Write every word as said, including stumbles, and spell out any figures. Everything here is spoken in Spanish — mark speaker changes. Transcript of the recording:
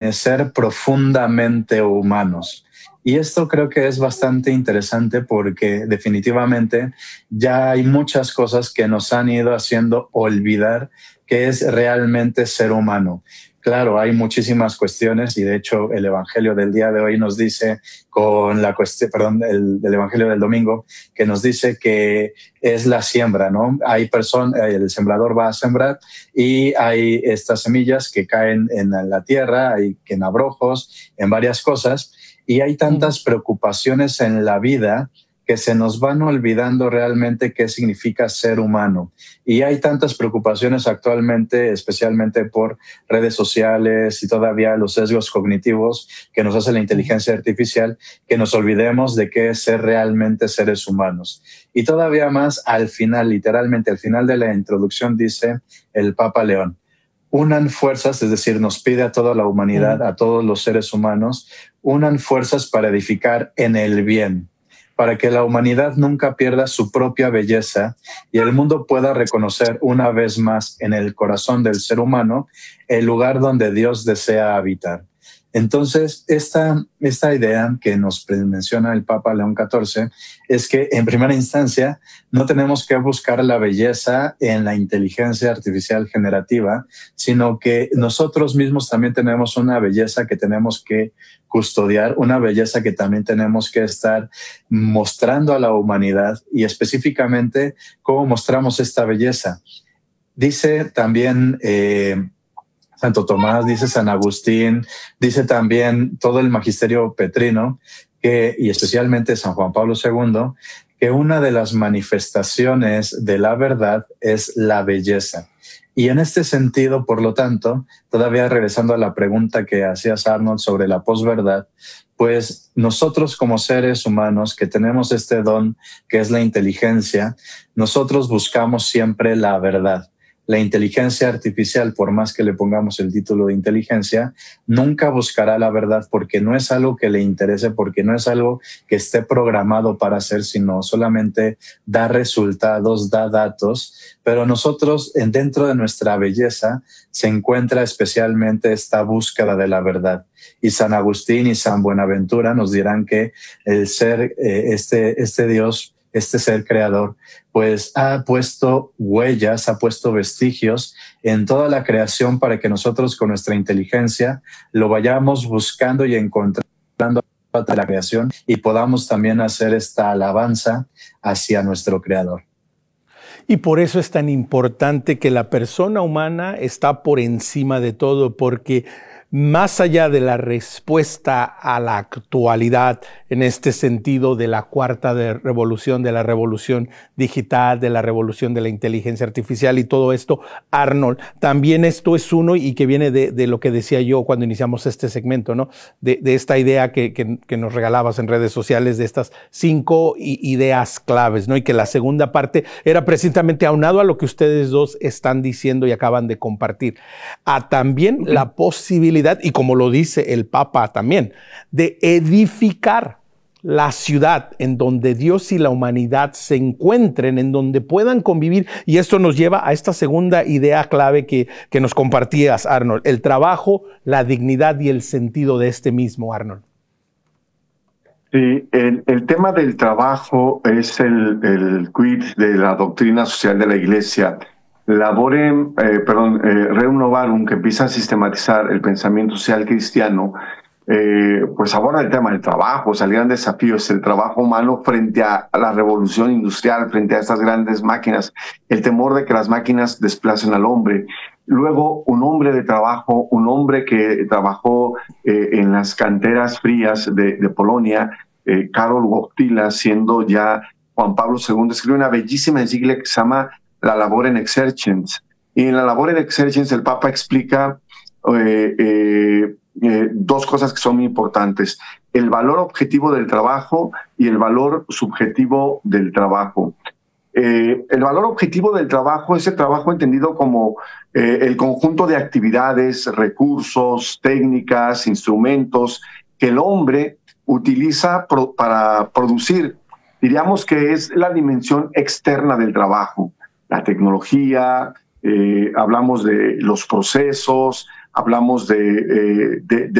Speaker 1: permanecer profundamente humanos. Y esto creo que es bastante interesante porque definitivamente ya hay muchas cosas que nos han ido haciendo olvidar qué es realmente ser humano. Claro, hay muchísimas cuestiones y de hecho el Evangelio del día de hoy nos dice, con la cuestión, perdón, el, el Evangelio del domingo, que nos dice que es la siembra, ¿no? Hay personas, el sembrador va a sembrar y hay estas semillas que caen en la tierra, hay que en abrojos, en varias cosas, y hay tantas preocupaciones en la vida que se nos van olvidando realmente qué significa ser humano. Y hay tantas preocupaciones actualmente, especialmente por redes sociales y todavía los sesgos cognitivos que nos hace la inteligencia artificial, que nos olvidemos de qué es ser realmente seres humanos. Y todavía más al final, literalmente al final de la introducción dice el Papa León: unan fuerzas, es decir, nos pide a toda la humanidad, a todos los seres humanos, unan fuerzas para edificar en el bien, para que la humanidad nunca pierda su propia belleza y el mundo pueda reconocer una vez más en el corazón del ser humano el lugar donde Dios desea habitar. Entonces, esta, esta idea que nos menciona el Papa León catorce es que, en primera instancia, no tenemos que buscar la belleza en la inteligencia artificial generativa, sino que nosotros mismos también tenemos una belleza que tenemos que custodiar, una belleza que también tenemos que estar mostrando a la humanidad, y específicamente, ¿cómo mostramos esta belleza? Dice también Eh, Santo Tomás, dice San Agustín, dice también todo el magisterio petrino, que, y especialmente San Juan Pablo segundo, que una de las manifestaciones de la verdad es la belleza. Y en este sentido, por lo tanto, todavía regresando a la pregunta que hacías, Arnold, sobre la posverdad, pues nosotros como seres humanos que tenemos este don que es la inteligencia, nosotros buscamos siempre la verdad. La inteligencia artificial, por más que le pongamos el título de inteligencia, nunca buscará la verdad porque no es algo que le interese, porque no es algo que esté programado para hacer, sino solamente da resultados, da datos. Pero nosotros, dentro de nuestra belleza, se encuentra especialmente esta búsqueda de la verdad. Y San Agustín y San Buenaventura nos dirán que el ser, eh, este, este Dios, este ser creador, pues ha puesto huellas, ha puesto vestigios en toda la creación para que nosotros con nuestra inteligencia lo vayamos buscando y encontrando de la creación y podamos también hacer esta alabanza hacia nuestro creador.
Speaker 2: Y por eso es tan importante que la persona humana está por encima de todo, porque más allá de la respuesta a la actualidad, en este sentido de la cuarta de revolución, de la revolución digital, de la revolución de la inteligencia artificial y todo esto, Arnold, también esto es uno y que viene de, de lo que decía yo cuando iniciamos este segmento, ¿no? De, de esta idea que, que, que nos regalabas en redes sociales, de estas cinco ideas claves, ¿no? Y que la segunda parte era precisamente aunado a lo que ustedes dos están diciendo y acaban de compartir, a también la posibilidad, y como lo dice el Papa también, de edificar la ciudad en donde Dios y la humanidad se encuentren, en donde puedan convivir. Y esto nos lleva a esta segunda idea clave que, que nos compartías, Arnold: el trabajo, la dignidad y el sentido de este mismo, Arnold.
Speaker 3: Sí, el, el tema del trabajo es el, el quid de la doctrina social de la Iglesia. Laborem, eh, perdón, eh, Rerum Novarum, que empieza a sistematizar el pensamiento social cristiano, eh, pues aborda el tema del trabajo. O sea, el gran desafío es el trabajo humano frente a, a la revolución industrial, frente a estas grandes máquinas, el temor de que las máquinas desplacen al hombre. Luego, un hombre de trabajo, un hombre que trabajó eh, en las canteras frías de, de Polonia, eh, Karol Wojtyla, siendo ya Juan Pablo segundo, escribe una bellísima encíclica que se llama La labor en exercens. Y en la labor en exercens el Papa explica eh, eh, eh, dos cosas que son muy importantes: el valor objetivo del trabajo y el valor subjetivo del trabajo. Eh, el valor objetivo del trabajo es el trabajo entendido como eh, el conjunto de actividades, recursos, técnicas, instrumentos que el hombre utiliza pro, para producir. Diríamos que es la dimensión externa del trabajo. La tecnología, eh, hablamos de los procesos, hablamos de, eh, de, de